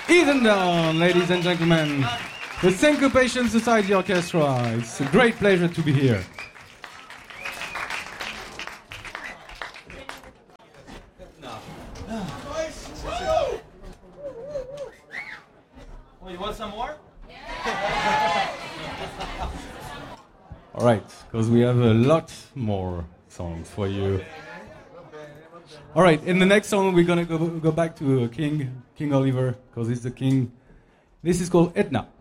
Ethan Down, ladies and gentlemen, the Syncopation Society Orchestra. It's a great pleasure to be here. Oh, you want some more? All right, because we have a lot more songs for you. All right, in the next song we're gonna go back to King Oliver, because he's the king. This is called Etna.